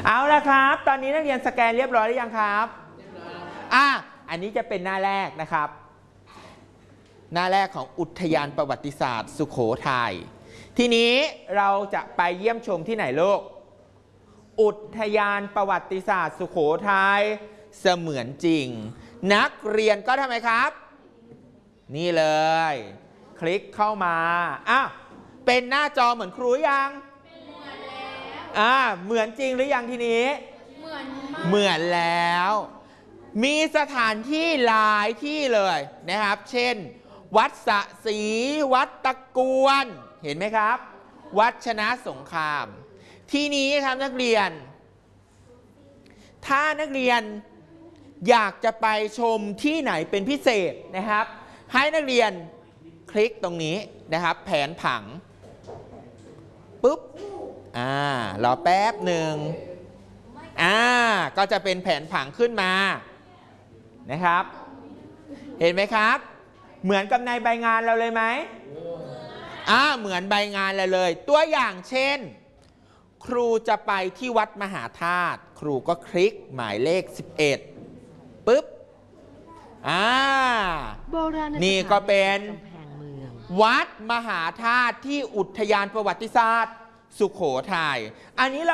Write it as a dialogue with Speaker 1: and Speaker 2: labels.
Speaker 1: เอาละครับตอนนี้นักเรียนสแกนเรียบร้อยหรือยังครับอันนี้จะเป็นหน้าแรกนะครับหน้าแรกของอุทยานประวัติศาสตร์สุโขทัยทีนี้เราจะไปเยี่ยมชมที่ไหนลูกอุทยานประวัติศาสตร์สุโขทัยเสมือนจริงนักเรียนก็ทำไมครับนี่เลยคลิกเข้ามาเป็นหน้าจอเหมือนครูยังเหมือนจริงหรือยังทีนี้เหมือนแล้วมีสถานที่หลายที่เลยนะครับเช่นวัดสะศรีวัดตะกวนเห็นไหมครับวัดชนะสงครามที่นี้ครับนักเรียนถ้านักเรียนอยากจะไปชมที่ไหนเป็นพิเศษนะครับให้นักเรียนคลิกตรงนี้นะครับแผนผังปุ๊บรอแป๊บหนึ่งก็จะเป็นแผนผังขึ้นมานะครับเห็นไหมครับเหมือนกับในใบงานเราเลยไหมเหมือนใบงานเราเลยตัวอย่างเช่นครูจะไปที่วัดมหาธาตุครูก็คลิกหมายเลข11ปุ๊บนี่ก็เป็นวัดมหาธาตุที่อุทยานประวัติศาสตร์สุโขทัยอันนี้เรา